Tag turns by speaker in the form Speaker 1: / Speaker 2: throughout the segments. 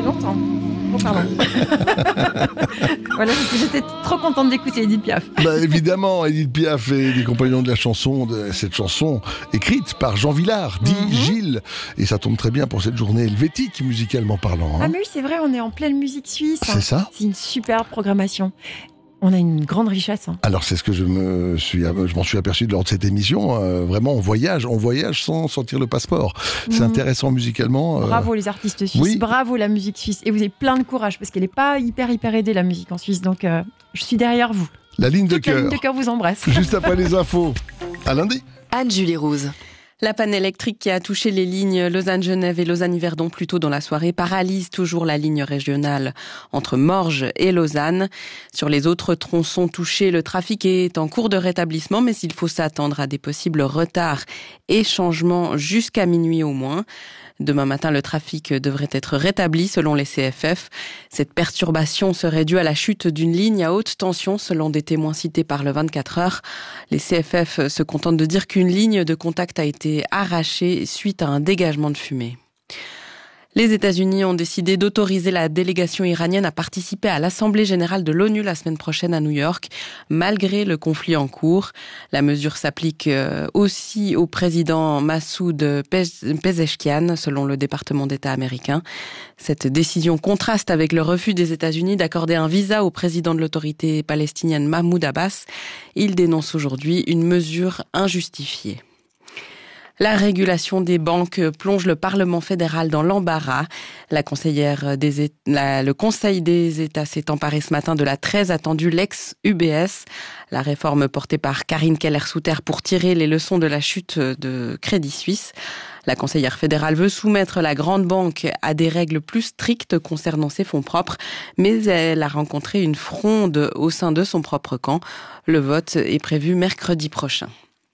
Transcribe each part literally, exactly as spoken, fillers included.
Speaker 1: longtemps. Oh, pardon. Voilà, parce que j'étais trop contente d'écouter Edith Piaf.
Speaker 2: Bah, évidemment, Edith Piaf et les compagnons de la chanson, de cette chanson écrite par Jean Villard, dit mm-hmm. Gilles. Et ça tombe très bien pour cette journée helvétique, musicalement parlant. Hein.
Speaker 1: Ah mais oui, c'est vrai, on est en pleine musique suisse.
Speaker 2: C'est ça.
Speaker 1: C'est une super programmation. On a une grande richesse. Hein.
Speaker 2: Alors c'est ce que je me suis, je m'en suis aperçu lors de cette émission. Euh, vraiment, on voyage, on voyage sans sortir le passeport. C'est mmh. intéressant musicalement. Euh...
Speaker 1: Bravo les artistes suisses, oui. Bravo la musique suisse. Et vous avez plein de courage parce qu'elle n'est pas hyper hyper aidée la musique en Suisse. Donc euh, je suis derrière vous.
Speaker 2: La ligne de cœur.
Speaker 1: La ligne de cœur vous embrasse.
Speaker 2: Juste après les infos. À lundi.
Speaker 3: Anne-Julie Rouse. La panne électrique qui a touché les lignes Lausanne-Genève et Lausanne-Yverdon plus tôt dans la soirée paralyse toujours la ligne régionale entre Morges et Lausanne. Sur les autres tronçons touchés, le trafic est en cours de rétablissement, mais il faut s'attendre à des possibles retards et changements jusqu'à minuit au moins. Demain matin, le trafic devrait être rétabli selon les C F F. Cette perturbation serait due à la chute d'une ligne à haute tension selon des témoins cités par le vingt-quatre heures. Les C F F se contentent de dire qu'une ligne de contact a été arrachée suite à un dégagement de fumée. Les États-Unis ont décidé d'autoriser la délégation iranienne à participer à l'Assemblée générale de l'ONU la semaine prochaine à New York, malgré le conflit en cours. La mesure s'applique aussi au président Massoud Pezeshkian, selon le département d'État américain. Cette décision contraste avec le refus des États-Unis d'accorder un visa au président de l'autorité palestinienne Mahmoud Abbas. Il dénonce aujourd'hui une mesure injustifiée. La régulation des banques plonge le Parlement fédéral dans l'embarras. La conseillère des États, la, le Conseil des États s'est emparé ce matin de la très attendue Lex U B S. La réforme portée par Karine Keller-Souter pour tirer les leçons de la chute de Crédit Suisse. La conseillère fédérale veut soumettre la grande banque à des règles plus strictes concernant ses fonds propres, mais elle a rencontré une fronde au sein de son propre camp. Le vote est prévu mercredi prochain.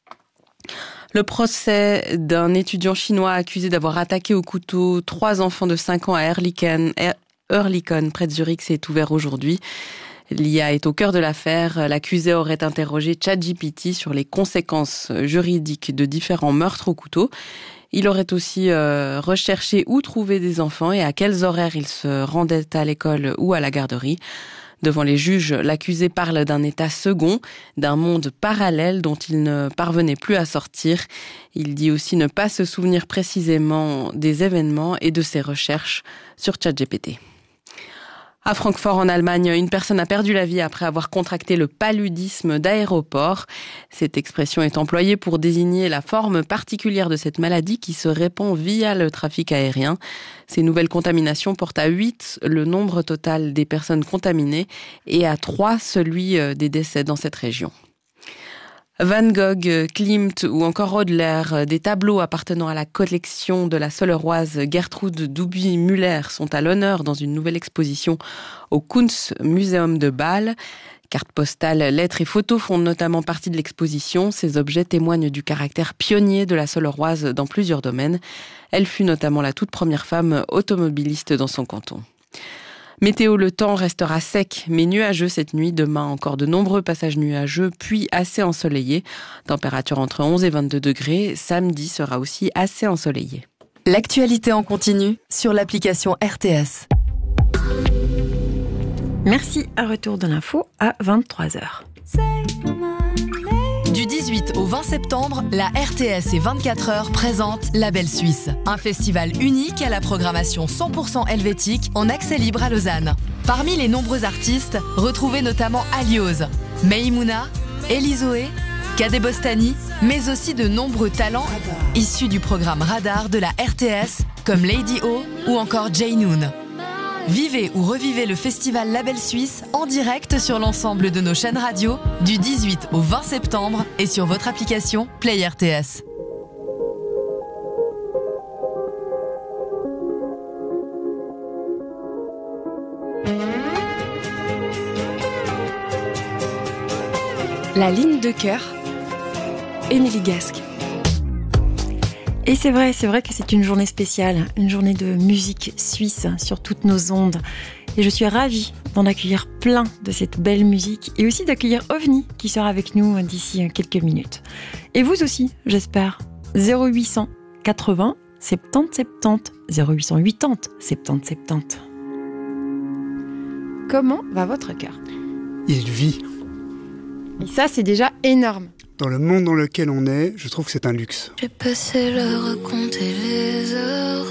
Speaker 3: Le procès d'un étudiant chinois accusé d'avoir attaqué au couteau trois enfants de cinq ans à Erlikon, Erlikon près de Zurich, s'est ouvert aujourd'hui. L'I A est au cœur de l'affaire. L'accusé aurait interrogé ChatGPT sur les conséquences juridiques de différents meurtres au couteau. Il aurait aussi euh, recherché où trouver des enfants et à quels horaires ils se rendaient à l'école ou à la garderie. Devant les juges, l'accusé parle d'un état second, d'un monde parallèle dont il ne parvenait plus à sortir. Il dit aussi ne pas se souvenir précisément des événements et de ses recherches sur ChatGPT. À Francfort, en Allemagne, une personne a perdu la vie après avoir contracté le paludisme d'aéroport. Cette expression est employée pour désigner la forme particulière de cette maladie qui se répand via le trafic aérien. Ces nouvelles contaminations portent à huit le nombre total des personnes contaminées et à trois celui des décès dans cette région. Van Gogh, Klimt ou encore Hodler, des tableaux appartenant à la collection de la Soleroise Gertrude Duby-Müller sont à l'honneur dans une nouvelle exposition au Kunstmuseum de Bâle. Cartes postales, lettres et photos font notamment partie de l'exposition. Ces objets témoignent du caractère pionnier de la Soleroise dans plusieurs domaines. Elle fut notamment la toute première femme automobiliste dans son canton. Météo, le temps restera sec mais nuageux cette nuit. Demain, encore de nombreux passages nuageux, puis assez ensoleillés. Température entre onze et vingt-deux degrés. Samedi sera aussi assez ensoleillé. L'actualité en continu sur l'application R T S.
Speaker 1: Merci, à retour de l'info à vingt-trois heures.
Speaker 3: Du dix-huit au vingt septembre, la R T S et vingt-quatre heures présentent La Belle Suisse, un festival unique à la programmation cent pour cent helvétique en accès libre à Lausanne. Parmi les nombreux artistes, retrouvez notamment Aliose, Meimouna, Elizoé, Kadé Bostani, mais aussi de nombreux talents issus du programme Radar de la R T S, comme Lady O ou encore Jay Noon. Vivez ou revivez le festival La Belle Suisse en direct sur l'ensemble de nos chaînes radio du dix-huit au vingt septembre et sur votre application Play R T S. La ligne de cœur, Émilie Gasque.
Speaker 1: Et c'est vrai, c'est vrai que c'est une journée spéciale, une journée de musique suisse sur toutes nos ondes. Et je suis ravie d'en accueillir plein de cette belle musique et aussi d'accueillir OVNI qui sera avec nous d'ici quelques minutes. Et vous aussi, j'espère. zéro huit cent quatre-vingts soixante-dix soixante-dix, zéro huit cent quatre-vingts soixante-dix soixante-dix. comment va votre cœur ?
Speaker 4: Il vit.
Speaker 1: Et ça, c'est déjà énorme.
Speaker 4: Dans le monde dans lequel on est, je trouve que c'est un luxe.
Speaker 5: J'ai passé l'heure à compter les heures.